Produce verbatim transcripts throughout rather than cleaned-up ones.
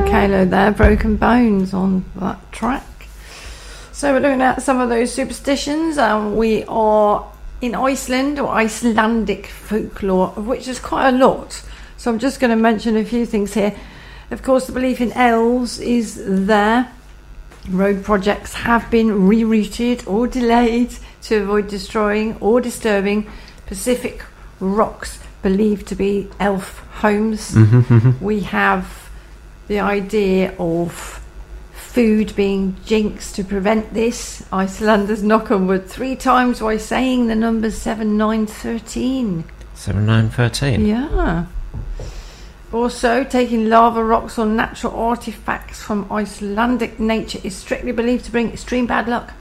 Kalo there, Broken Bones on that track. So we're looking at some of those superstitions. Um, we are in Iceland, or Icelandic folklore, of which there's quite a lot. So I'm just going to mention a few things here. Of course, the belief in elves is there. Road projects have been rerouted or delayed to avoid destroying or disturbing Pacific rocks believed to be elf homes. Mm-hmm, mm-hmm. We have the idea of food being jinxed to prevent this. Icelanders knock on wood three times while saying the numbers seven, nine, thirteen. seven, nine, thirteen? Yeah. Also, taking lava rocks or natural artifacts from Icelandic nature is strictly believed to bring extreme bad luck.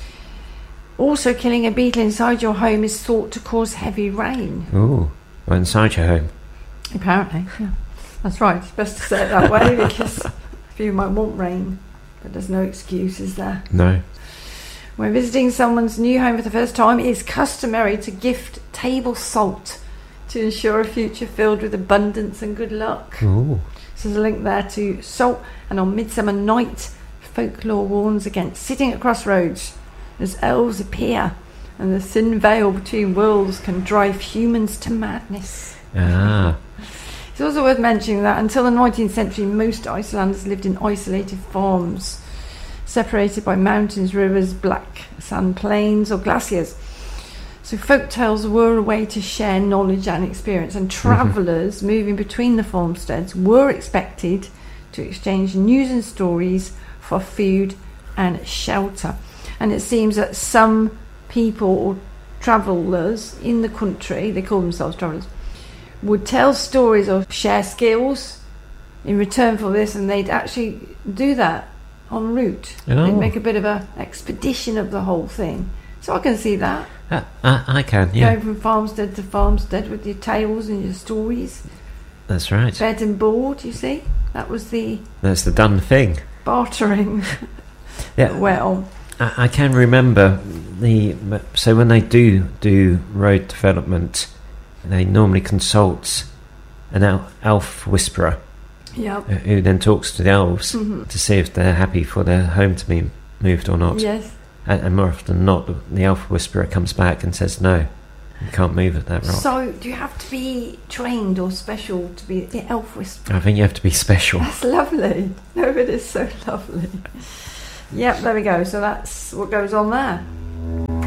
Also, killing a beetle inside your home is thought to cause heavy rain. Ooh, well, inside your home. Apparently, yeah. That's right. It's best to say it that way because you might want rain, but there's no excuse, is there? No. When visiting someone's new home for the first time, it is customary to gift table salt to ensure a future filled with abundance and good luck. Ooh. So there's a link there to salt. And on Midsummer Night, folklore warns against sitting at crossroads as elves appear, and the thin veil between worlds can drive humans to madness. Ah. It's also worth mentioning that until the nineteenth century, most Icelanders lived in isolated farms, separated by mountains, rivers, black sand plains, or glaciers. So folk tales were a way to share knowledge and experience, and travellers mm-hmm. moving between the farmsteads were expected to exchange news and stories for food and shelter. And it seems that some people or travellers in the country, they call themselves travellers, would tell stories or share skills in return for this, and they'd actually do that en route. Oh. They'd make a bit of an expedition of the whole thing. So I can see that. Uh, uh, I can, yeah. Going from farmstead to farmstead with your tales and your stories. That's right. Bed and board, you see? That was the... That's the done thing. Bartering. Yeah. Well... I, I can remember the... So when they do do road development, they normally consult an el- elf whisperer. Yep. Who then talks to the elves mm-hmm. to see if they're happy for their home to be moved or not. Yes. And, and more often than not, the, the elf whisperer comes back and says, no, you can't move at that rock. So, do you have to be trained or special to be the elf whisperer? I think you have to be special. That's lovely. No, it is so lovely. Yep, there we go. So that's what goes on there.